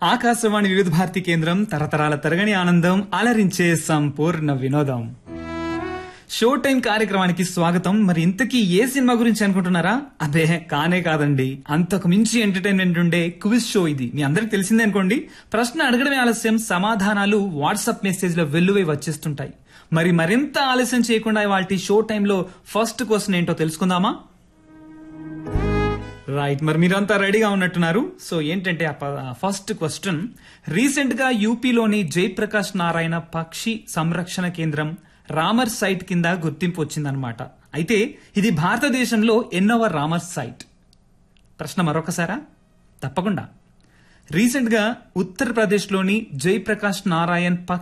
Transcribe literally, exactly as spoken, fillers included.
ఆకాశవాణి వివిధ భారతి కేంద్రం తరతరాల తరగని ఆనందం అలరించే సంపూర్ణ వినోదం. షో టైం కార్యక్రమానికి స్వాగతం. మరి ఇంతకీ ఏ సినిమా గురించి అనుకుంటున్నారా? అదే కానే కాదండి, అంతకు మించి ఎంటర్టైన్మెంట్ ఉండే క్విజ్ షో ఇది. మీ అందరికి తెలిసిందే అనుకోండి. ప్రశ్న అడగడమే ఆలస్యం, సమాధానాలు వాట్సాప్ మెసేజ్ లో వెల్లువై వచ్చేస్తుంటాయి. మరి మరింత ఆలస్యం చేయకుండా వాటి షో టైంలో ఫస్ట్ క్వశ్చన్ ఏంటో తెలుసుకుందామా? రైట్, మరి మీరంతా రెడీగా ఉన్నట్టున్నారు. సో ఏంటంటే ఫస్ట్ క్వశ్చన్, రీసెంట్ గా యూపీలోని జయప్రకాష్ నారాయణ పక్షి సంరక్షణ కేంద్రం రామర్ సైట్ కింద గుర్తింపు వచ్చిందనమాట. అయితే ఇది భారతదేశంలో ఎన్నవ రామర్ సైట్? ప్రశ్న మరొకసారా? తప్పకుండా. రీసెంట్ గా ఉత్తరప్రదేశ్ లోని జయప్రకాష్ నారాయణ్